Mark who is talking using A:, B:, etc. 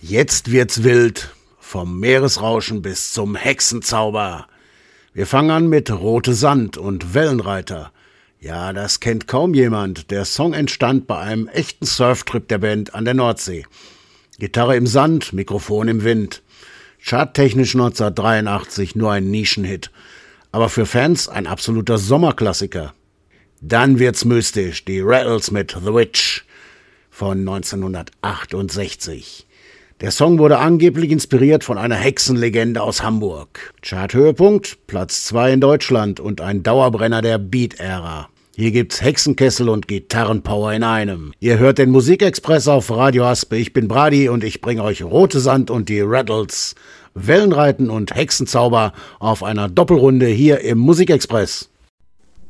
A: Jetzt wird's wild, vom Meeresrauschen bis zum Hexenzauber. Wir fangen an mit Rote Sand und Wellenreiter. Ja, das kennt kaum jemand. Der Song entstand bei einem echten Surftrip der Band an der Nordsee. Gitarre im Sand, Mikrofon im Wind. Charttechnisch 1983 nur ein Nischenhit, aber für Fans ein absoluter Sommerklassiker. Dann wird's mystisch, die Rattles mit The Witch von 1968. Der Song wurde angeblich inspiriert von einer Hexenlegende aus Hamburg. Charthöhepunkt, Platz 2 in Deutschland und ein Dauerbrenner der Beat-Ära. Hier gibt's Hexenkessel und Gitarrenpower in einem. Ihr hört den Musikexpress auf Radio Haspe. Ich bin Brady und ich bringe euch Rote Sand und die Rattles, Wellenreiten und Hexenzauber auf einer Doppelrunde hier im Musikexpress.